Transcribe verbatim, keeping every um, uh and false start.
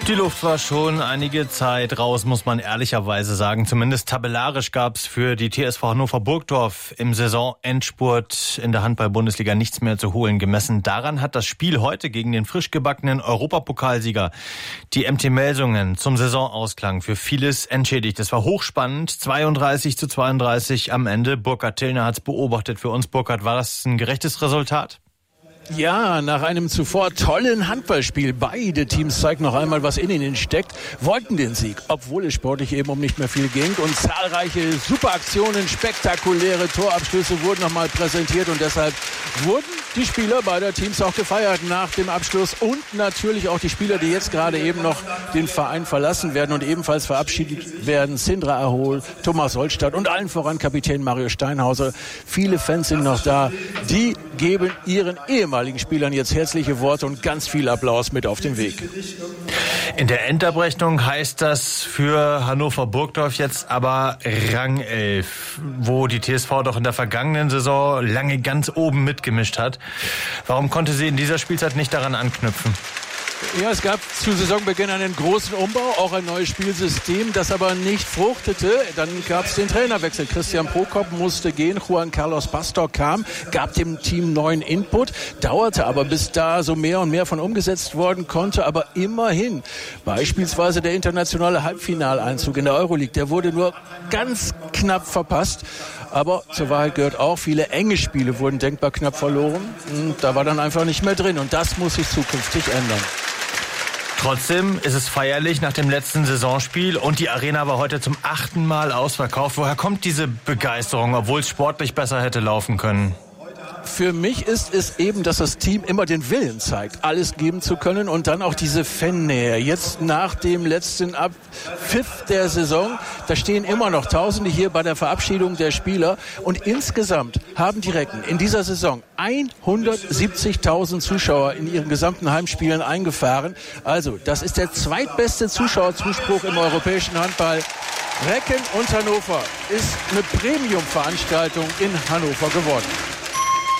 Die Luft war schon einige Zeit raus, muss man ehrlicherweise sagen. Zumindest tabellarisch gab es für die T S V Hannover Burgdorf im Saisonendspurt in der Handball-Bundesliga nichts mehr zu holen. Gemessen daran hat das Spiel heute gegen den frisch gebackenen Europapokalsieger die M T Melsungen zum Saisonausklang für vieles entschädigt. Es war hochspannend, zweiunddreißig zu zweiunddreißig am Ende. Burkhard Tillner hat es beobachtet für uns. Burkhard, war das ein gerechtes Resultat? Ja, nach einem zuvor tollen Handballspiel, beide Teams zeigen noch einmal, was in ihnen steckt, wollten den Sieg, obwohl es sportlich eben um nicht mehr viel ging. Und zahlreiche Superaktionen, spektakuläre Torabschlüsse wurden nochmal präsentiert und deshalb wurden die Spieler beider Teams auch gefeiert nach dem Abschluss und natürlich auch die Spieler, die jetzt gerade eben noch den Verein verlassen werden und ebenfalls verabschiedet werden. Sindra Ahol, Thomas Holstadt und allen voran Kapitän Mario Steinhauser. Viele Fans sind noch da, die geben ihren ehemaligen Spielern jetzt herzliche Worte und ganz viel Applaus mit auf den Weg. In der Endabrechnung heißt das für Hannover Burgdorf jetzt aber Rang elf, wo die T S V doch in der vergangenen Saison lange ganz oben mitgemischt hat. Warum konnte sie in dieser Spielzeit nicht daran anknüpfen? Ja, es gab zu Saisonbeginn einen großen Umbau, auch ein neues Spielsystem, das aber nicht fruchtete. Dann gab es den Trainerwechsel. Christian Prokop musste gehen, Juan Carlos Pastor kam, gab dem Team neuen Input, dauerte aber, bis da so mehr und mehr von umgesetzt worden konnte. Aber immerhin, beispielsweise der internationale Halbfinaleinzug in der Euroleague, der wurde nur ganz knapp verpasst. Aber zur Wahrheit gehört auch, viele enge Spiele wurden denkbar knapp verloren. Und da war dann einfach nicht mehr drin. Und das muss sich zukünftig ändern. Trotzdem ist es feierlich nach dem letzten Saisonspiel und die Arena war heute zum achten Mal ausverkauft. Woher kommt diese Begeisterung, obwohl es sportlich besser hätte laufen können? Für mich ist es eben, dass das Team immer den Willen zeigt, alles geben zu können und dann auch diese Fannähe. Jetzt nach dem letzten Abpfiff der Saison, da stehen immer noch Tausende hier bei der Verabschiedung der Spieler und insgesamt haben die Recken in dieser Saison hundertsiebzigtausend Zuschauer in ihren gesamten Heimspielen eingefahren. Also, das ist der zweitbeste Zuschauerzuspruch im europäischen Handball. Recken und Hannover ist eine Premium-Veranstaltung in Hannover geworden.